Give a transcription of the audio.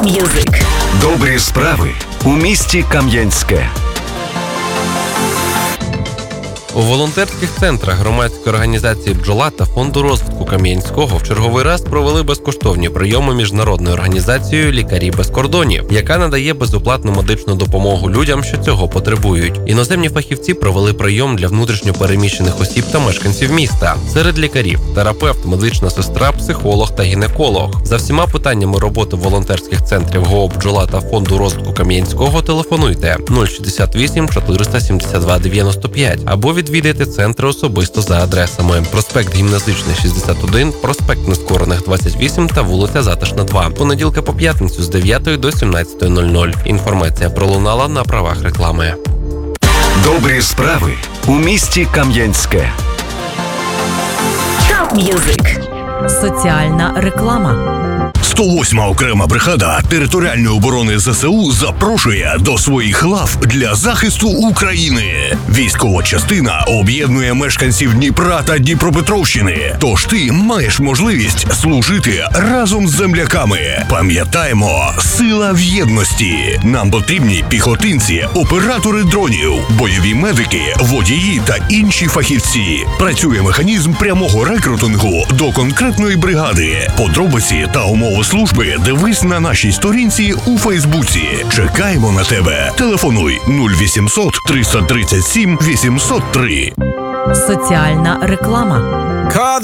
Top Music. Добрі справи у місті Кам'янське. У волонтерських центрах громадської організації «Бджола» та Фонду розвитку Кам'янського в черговий раз провели безкоштовні прийоми міжнародною організацією «Лікарі без кордонів», яка надає безоплатну медичну допомогу людям, що цього потребують. Іноземні фахівці провели прийом для внутрішньо переміщених осіб та мешканців міста. Серед лікарів – терапевт, медична сестра, психолог та гінеколог. За всіма питаннями роботи волонтерських центрів ГО «Бджола» та Фонду розвитку Кам'янського телефонуйте 068 472 95 або відвідайте центри особисто за адресами: проспект Гімназичний, 61, проспект Нескорених, 28 та вулиця Затишна, 2. Понеділка по п'ятницю з 9 до 17:00. Інформація пролунала на правах реклами. Добрі справи у місті Кам'янське. Top Music. Соціальна реклама. 108-ма окрема бригада територіальної оборони ЗСУ запрошує до своїх лав для захисту України. Військова частина об'єднує мешканців Дніпра та Дніпропетровщини. Тож ти маєш можливість служити разом з земляками. Пам'ятаємо, сила в єдності. Нам потрібні піхотинці, оператори дронів, бойові медики, водії та інші фахівці. Працює механізм прямого рекрутингу до конкретної бригади. Подробиці та умови служби дивись на нашій сторінці у Фейсбуці. Чекаємо на тебе. Телефонуй 0800 337 803. Соціальна реклама.